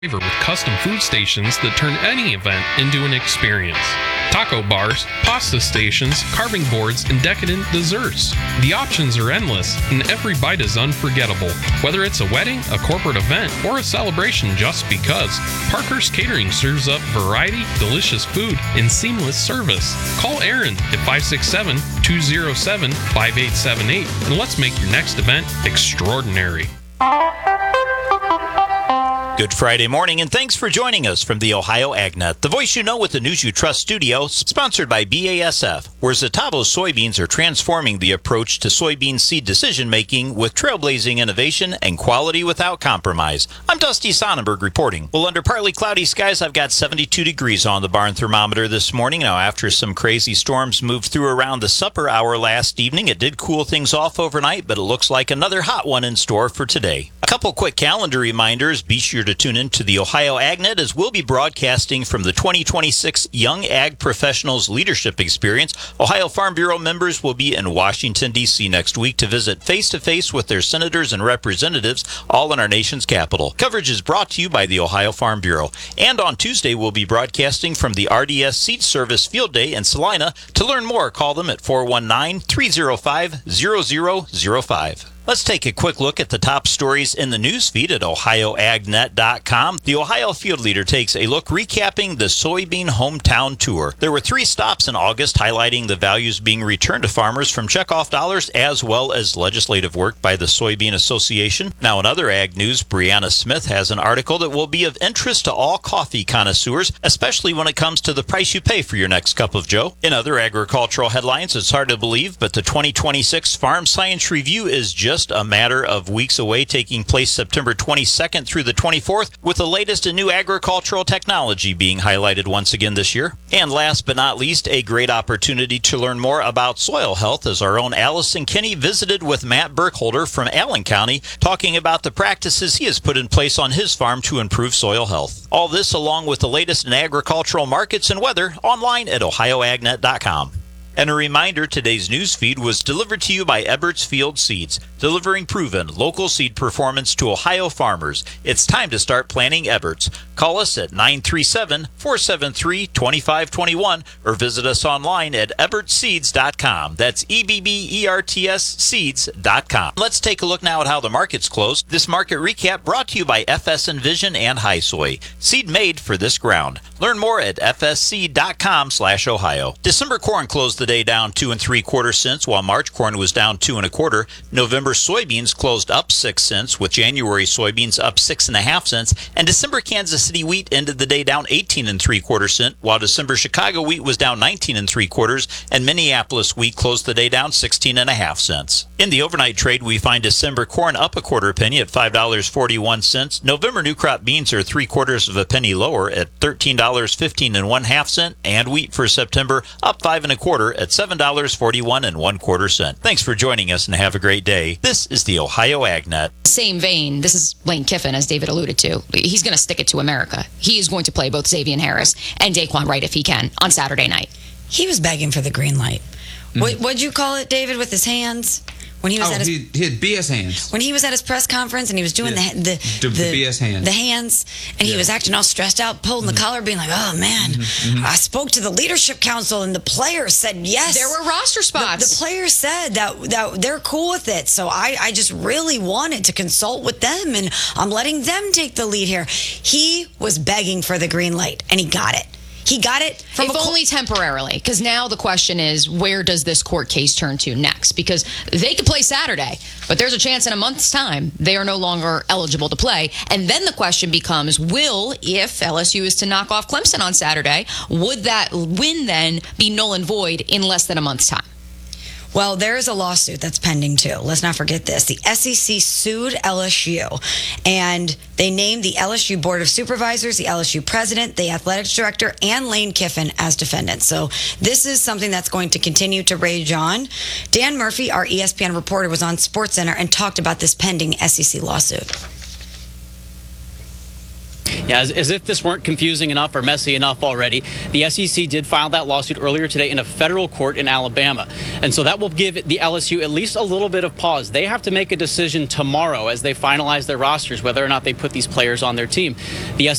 With custom food stations that turn any event into an experience. Taco bars, pasta stations, carving boards, and decadent desserts. The options are endless, and every bite is unforgettable. Whether it's a wedding, a corporate event, or a celebration just because, Parker's Catering serves up variety, delicious food, and seamless service. Call Aaron at 567-207-5878, and let's make your next event extraordinary. Good Friday morning, and thanks for joining us from the Ohio AgNet, the voice you know with the news you trust studio, sponsored by BASF, where Zetavo soybeans are transforming the approach to soybean seed decision-making with trailblazing innovation and quality without compromise. I'm Dusty Sonnenberg reporting. Well, under partly cloudy skies, I've got 72 degrees on the barn thermometer this morning. Now, after some crazy storms moved through around the supper hour last evening, it did cool things off overnight, but it looks like another hot one in store for today. A couple quick calendar reminders. Be sure to tune in to the Ohio AgNet as we'll be broadcasting from the 2026 Young Ag Professionals Leadership Experience. Ohio Farm Bureau members will be in Washington, D.C. next week to visit face-to-face with their senators and representatives, all in our nation's capital. Coverage is brought to you by the Ohio Farm Bureau. And on Tuesday, we'll be broadcasting from the RDS Seed Service Field Day in Salina. To learn more, call them at 419-305-0005. Let's take a quick look at the top stories in the news feed at OhioAgNet.com. The Ohio Field Leader takes a look recapping the Soybean Hometown Tour. There were 3 stops in August highlighting the values being returned to farmers from checkoff dollars as well as legislative work by the Soybean Association. Now in other ag news, Brianna Smith has an article that will be of interest to all coffee connoisseurs, especially when it comes to the price you pay for your next cup of joe. In other agricultural headlines, it's hard to believe, but the 2026 Farm Science Review is just a matter of weeks away, taking place September 22nd through the 24th, with the latest in new agricultural technology being highlighted once again this year. And last but not least, a great opportunity to learn more about soil health as our own Allison Kinney visited with Matt Burkholder from Allen County, talking about the practices he has put in place on his farm to improve soil health. All this along with the latest in agricultural markets and weather online at OhioAgNet.com. And a reminder, today's news feed was delivered to you by Eberts Field Seeds, delivering proven local seed performance to Ohio farmers. It's time to start planting Eberts. Call us at 937-473-2521 or visit us online at ebertseeds.com. That's EBBERTS seeds.com. Let's take a look now at how the markets closed. This market recap brought to you by FS Envision and High Soy. Seed made for this ground. Learn more at fsc.com/Ohio. December corn closed the day down 2 3/4 cents, while March corn was down 2 1/4. November soybeans closed up 6 cents, with January soybeans up 6 1/2 cents, and December Kansas City wheat ended the day down 18 3/4 cents, while December Chicago wheat was down 19 3/4, and Minneapolis wheat closed the day down 16 1/2 cents. In the overnight trade, we find December corn up 1/4 penny at $5.41. November new crop beans are 3/4 penny lower at $13.15 1/2 cents, and wheat for September up 5 1/4 at $7.41 1/4 cents. Thanks for joining us and have a great day. This is the Ohio AgNet. Same vein, this is Lane Kiffin, as David alluded to. He's going to stick it to America. He is going to play both Xavier Harris and Daquan Wright if he can on Saturday night. He was begging for the green light. What'd you call it, David, with his hands? When he was he had BS hands. When he was at his press conference and he was doing the BS hands. The hands, and he was acting all stressed out, pulling the collar, being like, oh, man, I spoke to the leadership council and the players said yes. There were roster spots. The players said that they're cool with it, so I just really wanted to consult with them, and I'm letting them take the lead here. He was begging for the green light, and he got it. He got it from only temporarily, because now the question is, where does this court case turn to next? Because they could play Saturday, but there's a chance in a month's time they are no longer eligible to play. And then the question becomes, if LSU is to knock off Clemson on Saturday, would that win then be null and void in less than a month's time? Well, there is a lawsuit that's pending, too. Let's not forget this. The SEC sued LSU, and they named the LSU Board of Supervisors, the LSU president, the athletics director, and Lane Kiffin as defendants. So this is something that's going to continue to rage on. Dan Murphy, our ESPN reporter, was on SportsCenter and talked about this pending SEC lawsuit. Yeah, as if this weren't confusing enough or messy enough already, the SEC did file that lawsuit earlier today in a federal court in Alabama. And so that will give the LSU at least a little bit of pause. They have to make a decision tomorrow as they finalize their rosters, whether or not they put these players on their team. The